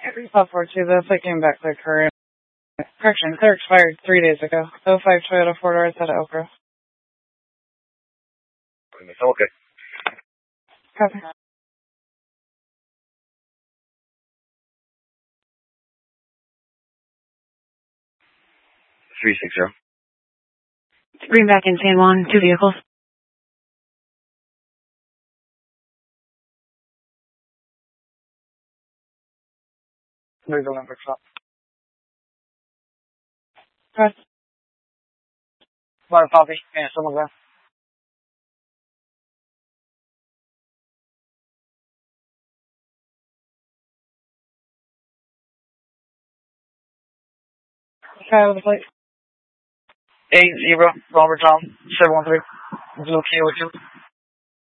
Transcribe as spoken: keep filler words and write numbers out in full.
Every software too, the flight came back to current. Correction, clear expired three days ago. oh five Toyota four doors out of Oak Grove. Okay. Copy. three six zero. Greenback in San Juan, two vehicles. There's a number stop. Press. Water copy. Yeah, someone there. Okay, with the plate. eight zero, Robert Tom, seven one three. Is it okay with you?